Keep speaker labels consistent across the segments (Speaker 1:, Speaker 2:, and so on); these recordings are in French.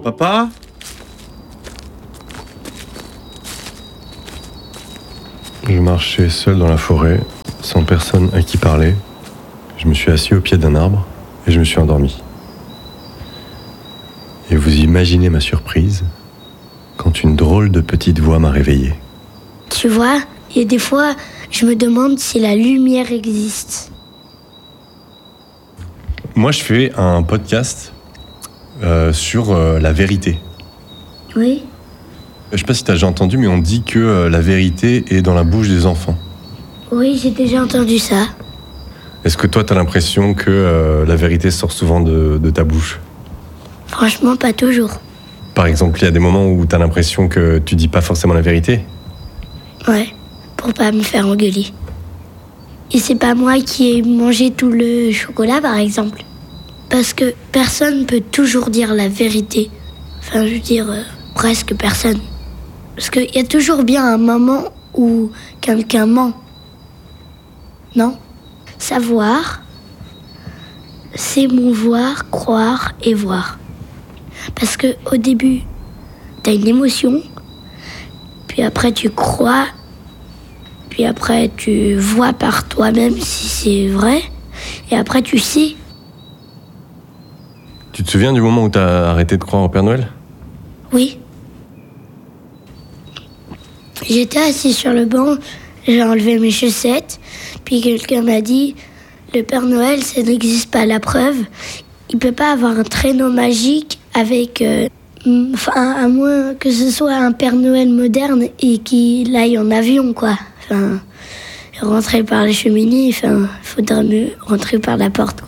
Speaker 1: Papa ? Je marchais seul dans la forêt, sans personne à qui parler. Je me suis assis au pied d'un arbre et je me suis endormi. Et vous imaginez ma surprise quand une drôle de petite voix m'a réveillé.
Speaker 2: Tu vois, il y a des fois, je me demande si la lumière existe.
Speaker 1: Moi, je fais un podcast sur la vérité.
Speaker 2: Oui.
Speaker 1: Je sais pas si t'as déjà entendu, mais on dit que la vérité est dans la bouche des enfants.
Speaker 2: Oui, j'ai déjà entendu ça.
Speaker 1: Est-ce que toi, t'as l'impression que la vérité sort souvent de ta bouche ?
Speaker 2: Franchement, pas toujours.
Speaker 1: Par exemple, il y a des moments où t'as l'impression que tu dis pas forcément la vérité ?
Speaker 2: Ouais, pour pas me faire engueuler. Et c'est pas moi qui ai mangé tout le chocolat, par exemple. Parce que personne peut toujours dire la vérité. Enfin, je veux dire, presque personne. Parce qu'il y a toujours bien un moment où quelqu'un ment. Non ? Savoir, c'est mouvoir, croire et voir. Parce que au début, t'as une émotion, puis après tu crois, puis après tu vois par toi-même si c'est vrai, et après tu sais.
Speaker 1: Tu te souviens du moment où t'as arrêté de croire au Père Noël ?
Speaker 2: Oui. J'étais assis sur le banc, j'ai enlevé mes chaussettes, puis quelqu'un m'a dit « Le Père Noël, ça n'existe pas. La preuve, il peut pas avoir un traîneau magique avec... à moins que ce soit un Père Noël moderne et qu'il aille en avion, quoi. Enfin, rentrer par les cheminées, enfin, faudrait mieux rentrer par la porte, quoi. »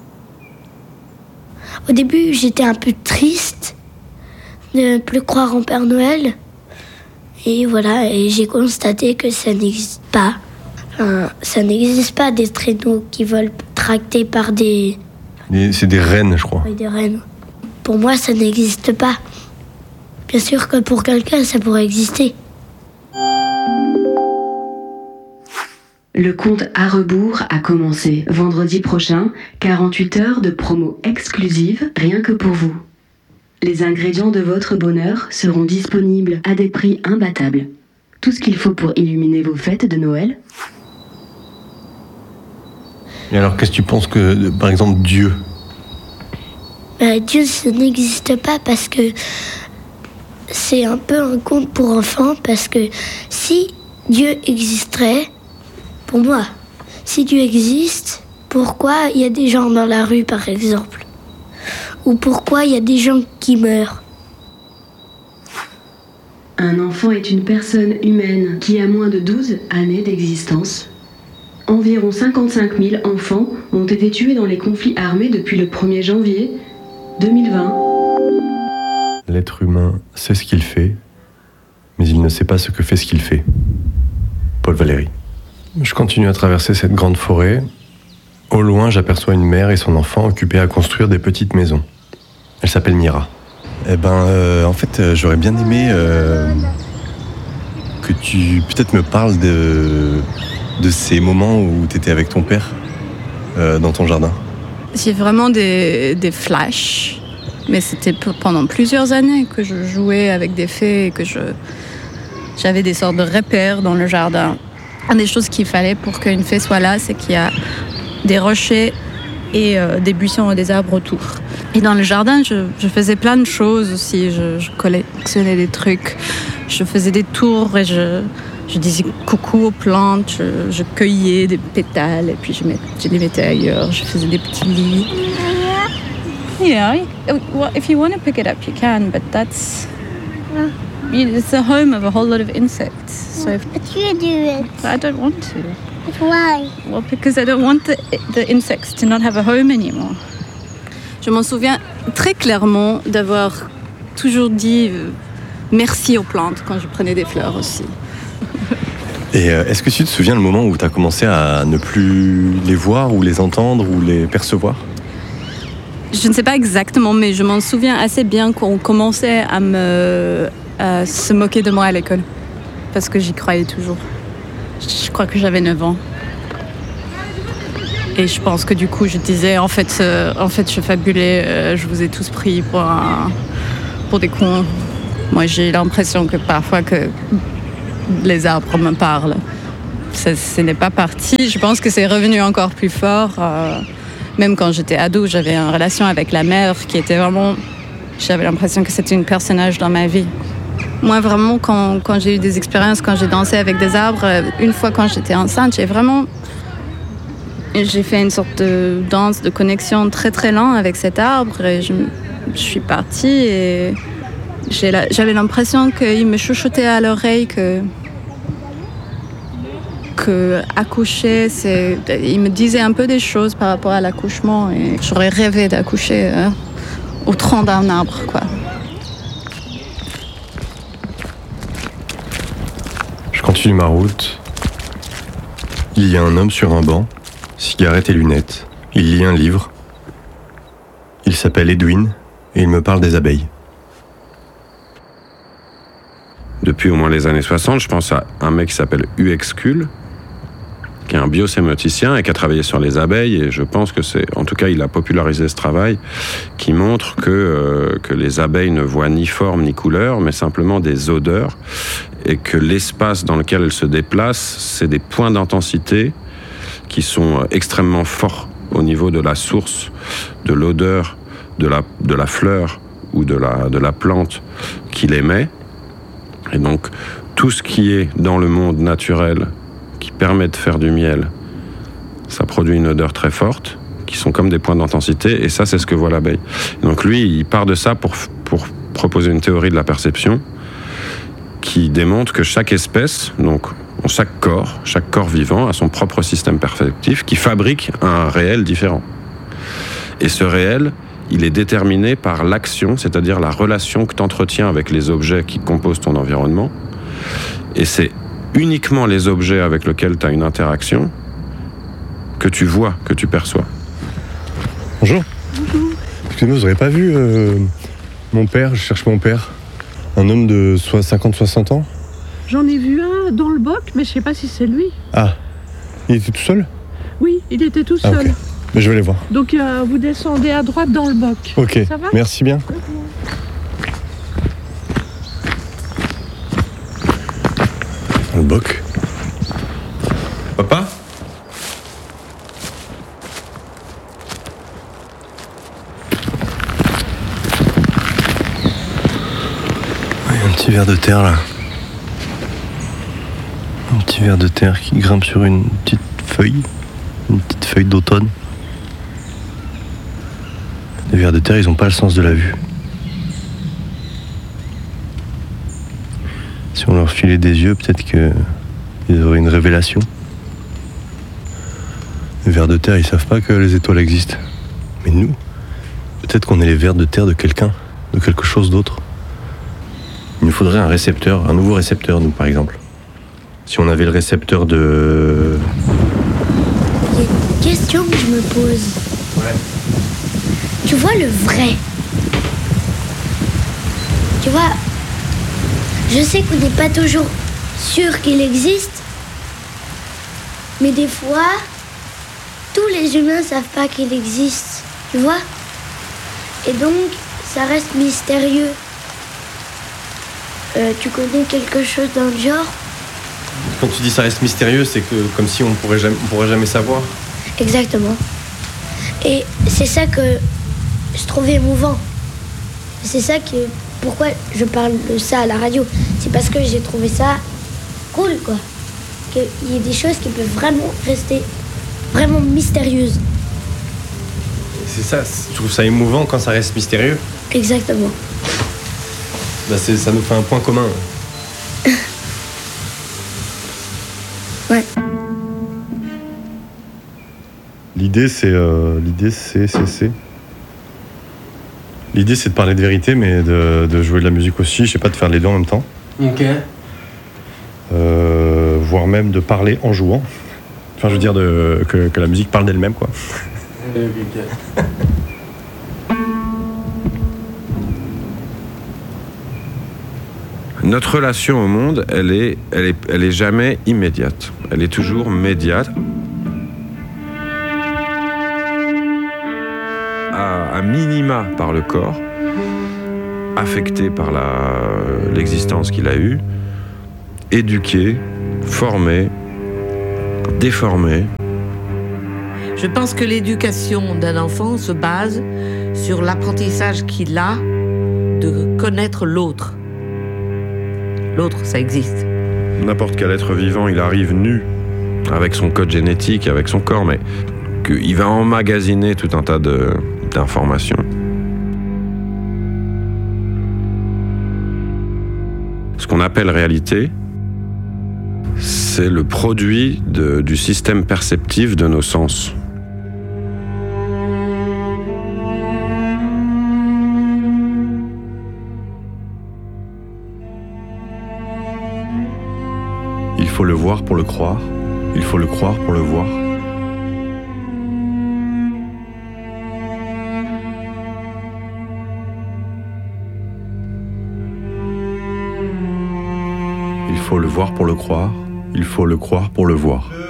Speaker 2: Au début, j'étais un peu triste de ne plus croire en Père Noël. Et voilà, et j'ai constaté que ça n'existe pas. Enfin, ça n'existe pas des traîneaux qui volent tractés par des...
Speaker 1: C'est des rennes, je crois.
Speaker 2: Oui, des rennes. Pour moi, ça n'existe pas. Bien sûr que pour quelqu'un, ça pourrait exister.
Speaker 3: Le compte à rebours a commencé. Vendredi prochain, 48 heures de promo exclusive, rien que pour vous. Les ingrédients de votre bonheur seront disponibles à des prix imbattables. Tout ce qu'il faut pour illuminer vos fêtes de Noël.
Speaker 1: Et alors, qu'est-ce que tu penses que, par exemple, Dieu ?
Speaker 2: Dieu, ça n'existe pas parce que c'est un peu un conte pour enfants. Parce que si Dieu existerait, pour moi, si Dieu existe, pourquoi il y a des gens dans la rue, par exemple ? Ou pourquoi il y a des gens qui meurent ?
Speaker 3: Un enfant est une personne humaine qui a moins de 12 années d'existence. Environ 55 000 enfants ont été tués dans les conflits armés depuis le 1er janvier 2020.
Speaker 1: L'être humain sait ce qu'il fait, mais il ne sait pas ce que fait ce qu'il fait. Paul Valéry. Je continue à traverser cette grande forêt. Au loin, j'aperçois une mère et son enfant occupés à construire des petites maisons. Elle s'appelle Mira. En fait, j'aurais bien aimé que tu peut-être me parles de ces moments où tu étais avec ton père dans ton jardin.
Speaker 4: J'ai vraiment des flashs, mais c'était pendant plusieurs années que je jouais avec des fées et que j'avais des sortes de repères dans le jardin. Une des choses qu'il fallait pour qu'une fée soit là, c'est qu'il y a des rochers et des buissons et des arbres autour. Et dans le jardin, je faisais plein de choses aussi. Je collectionnais des trucs, je faisais des tours et je disais coucou aux plantes, je cueillais des pétales et puis je les mettais ailleurs. Je faisais des petits lits. Yeah, well, if you want to pick it up, you can, but it's the home of a whole lot of insects. So
Speaker 2: But you do it.
Speaker 4: I don't want to.
Speaker 2: But why?
Speaker 4: Well, because I don't want the insects to not have a home anymore. Je m'en souviens très clairement d'avoir toujours dit merci aux plantes quand je prenais des fleurs aussi.
Speaker 1: Et est-ce que tu te souviens le moment où tu as commencé à ne plus les voir ou les entendre ou les percevoir ?
Speaker 4: Je ne sais pas exactement, mais je m'en souviens assez bien qu'on commençait à se moquer de moi à l'école. Parce que j'y croyais toujours. Je crois que j'avais 9 ans. Et je pense que du coup, je disais, en fait je fabulais, je vous ai tous pris pour pour des cons. Moi, j'ai l'impression que parfois que les arbres me parlent. Ce n'est pas parti. Je pense que c'est revenu encore plus fort. Même quand j'étais ado, j'avais une relation avec la mer qui était vraiment... J'avais l'impression que c'était un personnage dans ma vie. Moi, vraiment, quand j'ai eu des expériences, quand j'ai dansé avec des arbres, une fois quand j'étais enceinte, j'ai fait une sorte de danse, de connexion très très lente avec cet arbre. Et je suis partie et j'avais l'impression qu'il me chuchotait à l'oreille que accoucher, il me disait un peu des choses par rapport à l'accouchement et j'aurais rêvé d'accoucher au tronc d'un arbre, quoi.
Speaker 1: Je continue ma route. Il y a un homme sur un banc, cigarette et lunettes. Il lit un livre. Il s'appelle Edwin et il me parle des abeilles.
Speaker 5: Depuis au moins les années 60, je pense à un mec qui s'appelle UX Kull, qui est un biosémioticien et qui a travaillé sur les abeilles, et je pense que en tout cas, il a popularisé ce travail qui montre que les abeilles ne voient ni forme ni couleur, mais simplement des odeurs, et que l'espace dans lequel elles se déplacent, c'est des points d'intensité qui sont extrêmement forts au niveau de la source, de l'odeur, de la fleur ou de la plante qu'il émet. Et donc, tout ce qui est dans le monde naturel qui permet de faire du miel, ça produit une odeur très forte, qui sont comme des points d'intensité, et ça, c'est ce que voit l'abeille. Donc lui, il part de ça pour proposer une théorie de la perception qui démontre que chaque espèce, donc chaque corps vivant a son propre système perceptif qui fabrique un réel différent. Et ce réel, il est déterminé par l'action, c'est-à-dire la relation que tu entretiens avec les objets qui composent ton environnement. Et c'est uniquement les objets avec lesquels tu as une interaction que tu vois, que tu perçois.
Speaker 1: Bonjour. Bonjour. Excusez-moi, vous n'aurez pas vu mon père, je cherche mon père, un homme de 50-60 ans.
Speaker 6: J'en ai vu un dans le boc, mais je ne sais pas si c'est lui.
Speaker 1: Ah, il était tout seul ?
Speaker 6: Oui, il était tout seul.
Speaker 1: Okay. Mais je vais aller voir.
Speaker 6: Donc vous descendez à droite dans le boc.
Speaker 1: Ok,
Speaker 6: ça va ?
Speaker 1: Merci bien. Le boc. Papa ? Il y a un petit ver de terre là. Un petit ver de terre qui grimpe sur une petite feuille d'automne. Les vers de terre, ils n'ont pas le sens de la vue. Si on leur filait des yeux, peut-être qu'ils auraient une révélation. Les vers de terre, ils savent pas que les étoiles existent. Mais nous, peut-être qu'on est les vers de terre de quelqu'un, de quelque chose d'autre. Il nous faudrait un récepteur, un nouveau récepteur, nous, par exemple. Si on avait le récepteur de...
Speaker 2: Il y a une question que je me pose.
Speaker 1: Ouais.
Speaker 2: Tu vois le vrai. Tu vois, je sais qu'on n'est pas toujours sûr qu'il existe, mais des fois, tous les humains savent pas qu'il existe, tu vois. Et donc, ça reste mystérieux. Tu connais quelque chose dans le genre ?
Speaker 1: Quand tu dis ça reste mystérieux, c'est que comme si on pourrait jamais savoir.
Speaker 2: Exactement. Et c'est ça que je trouve émouvant. C'est ça que... Pourquoi je parle de ça à la radio ? C'est parce que j'ai trouvé ça cool, quoi. Qu'il y ait des choses qui peuvent vraiment rester vraiment mystérieuses.
Speaker 1: C'est ça, je trouve ça émouvant quand ça reste mystérieux.
Speaker 2: Exactement.
Speaker 1: Bah ça nous fait un point commun.
Speaker 2: Ouais.
Speaker 1: L'idée c'est de parler de vérité, mais de jouer de la musique aussi, je sais pas, de faire les deux en même temps.
Speaker 7: Ok.
Speaker 1: Voire même de parler en jouant. Enfin, je veux dire que la musique parle d'elle-même, quoi.
Speaker 7: Ok.
Speaker 5: Notre relation au monde, elle est jamais immédiate. Elle est toujours médiate. À minima par le corps, affecté par l'existence qu'il a eue, éduqué, formé, déformé.
Speaker 8: Je pense que l'éducation d'un enfant se base sur l'apprentissage qu'il a de connaître l'autre. L'autre, ça existe.
Speaker 5: N'importe quel être vivant, il arrive nu, avec son code génétique, avec son corps, mais qu'il va emmagasiner tout un tas d'informations. Ce qu'on appelle réalité, c'est le produit du système perceptif de nos sens.
Speaker 1: Il faut le voir pour le croire, il faut le croire pour le voir. Il faut le voir pour le croire, il faut le croire pour le voir.